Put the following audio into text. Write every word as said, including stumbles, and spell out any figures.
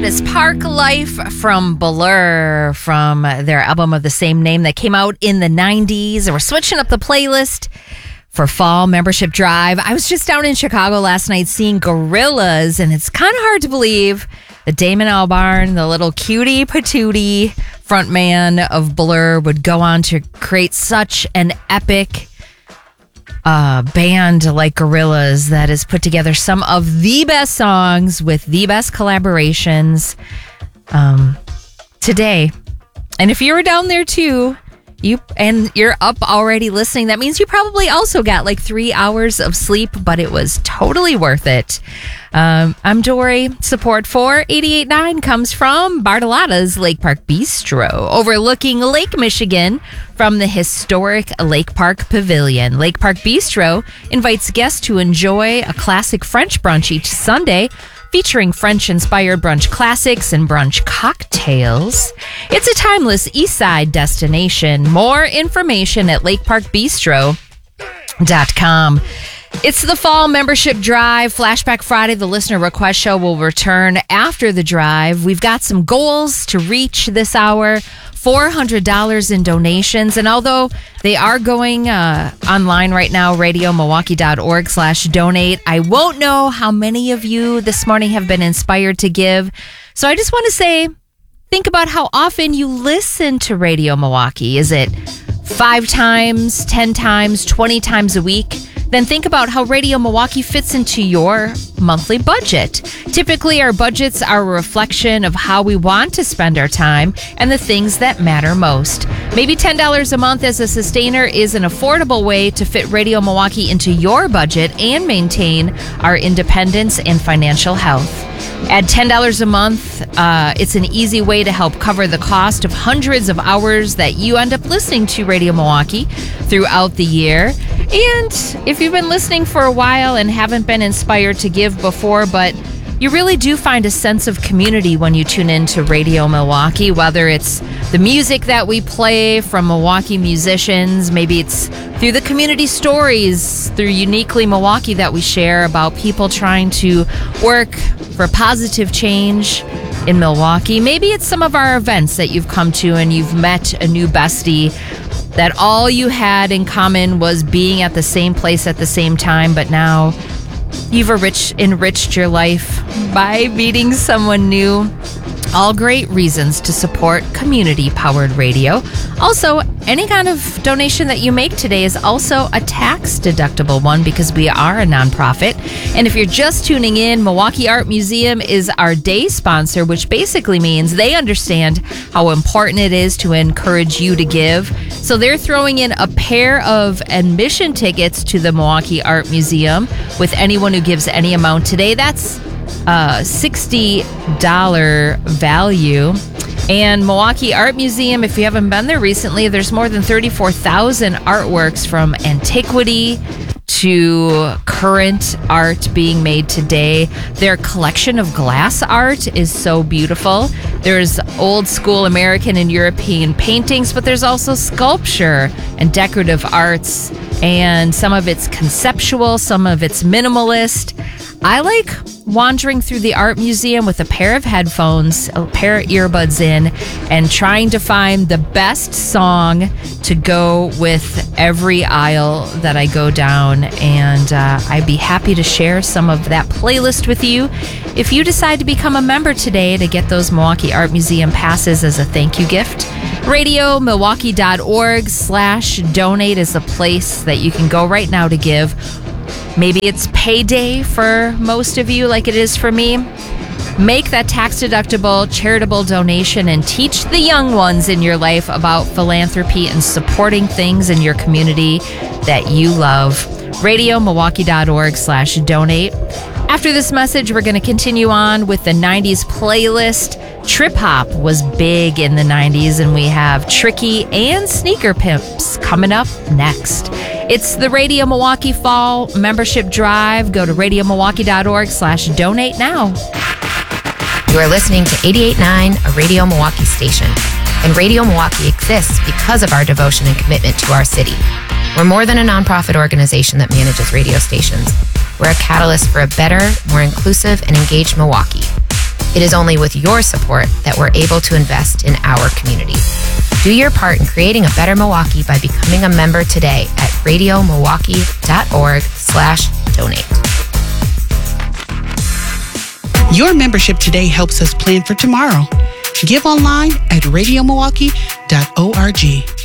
That is Park Life from Blur, from their album of the same name that came out in the nineties. We're switching up the playlist for Fall Membership Drive. I was just down in Chicago last night seeing Gorillaz, and it's kind of hard to believe that Damon Albarn, the little cutie patootie frontman of Blur, would go on to create such an epic uh, band like Gorillaz that has put together some of the best songs with the best collaborations um, today. And if you were down there too, you and you're up already listening, that means you probably also got like three hours of sleep, but it was totally worth it. Um, I'm Dory. Support for eighty-eight point nine comes from Bartolotta's Lake Park Bistro, overlooking Lake Michigan from the historic Lake Park Pavilion. Lake Park Bistro invites guests to enjoy a classic French brunch each Sunday, featuring French-inspired brunch classics and brunch cocktails. It's a timeless East Side destination. More information at lake park bistro dot com. It's the Fall Membership Drive. Flashback Friday, the listener request show, will return after the drive. We've got some goals to reach this hour. four hundred dollars in donations. And although they are going uh, online right now, radio milwaukee dot org slash donate, I won't know how many of you this morning have been inspired to give. So I just want to say, think about how often you listen to Radio Milwaukee. Is it five times, ten times, twenty times a week? Then think about how Radio Milwaukee fits into your monthly budget. Typically, our budgets are a reflection of how we want to spend our time and the things that matter most. Maybe ten dollars a month as a sustainer is an affordable way to fit Radio Milwaukee into your budget and maintain our independence and financial health. At ten dollars a month, uh, it's an easy way to help cover the cost of hundreds of hours that you end up listening to Radio Milwaukee throughout the year. And if you've been listening for a while and haven't been inspired to give before, but you really do find a sense of community when you tune into Radio Milwaukee, whether it's the music that we play from Milwaukee musicians, maybe it's through the community stories, through Uniquely Milwaukee that we share about people trying to work for positive change in Milwaukee. Maybe it's some of our events that you've come to and you've met a new bestie that all you had in common was being at the same place at the same time, but now you've enriched, enriched your life by meeting someone new. All great reasons to support community-powered radio. Also, any kind of donation that you make today is also a tax-deductible one because we are a nonprofit. And if you're just tuning in, Milwaukee Art Museum is our day sponsor, which basically means they understand how important it is to encourage you to give. So they're throwing in a pair of admission tickets to the Milwaukee Art Museum with anyone who gives any amount today. That's Uh, sixty dollars value. And Milwaukee Art Museum, if you haven't been there recently, there's more than thirty-four thousand artworks from antiquity to current art being made today. Their collection of glass art is so beautiful. There's old school American and European paintings, but there's also sculpture and decorative arts, and some of it's conceptual, some of it's minimalist. I like wandering through the art museum with a pair of headphones, a pair of earbuds in, and trying to find the best song to go with every aisle that I go down. And uh, I'd be happy to share some of that playlist with you if you decide to become a member today to get those Milwaukee Art Museum passes as a thank you gift. radio milwaukee dot org slash donate is a place that you can go right now to give. Maybe it's payday for most of you like it is for me. Make that tax-deductible charitable donation and teach the young ones in your life about philanthropy and supporting things in your community that you love. radio milwaukee dot org slash donate. After this message, we're going to continue on with the nineties playlist. Trip hop was big in the nineties, and we have Tricky and Sneaker Pimps coming up next. It's the Radio Milwaukee Fall Membership Drive. Go to radio milwaukee dot org slash donate now. You are listening to eighty-eight point nine, a Radio Milwaukee station. And Radio Milwaukee exists because of our devotion and commitment to our city. We're more than a nonprofit organization that manages radio stations. We're a catalyst for a better, more inclusive, and engaged Milwaukee. It is only with your support that we're able to invest in our community. Do your part in creating a better Milwaukee by becoming a member today at radiomilwaukee.org slash donate. Your membership today helps us plan for tomorrow. Give online at radio milwaukee dot org.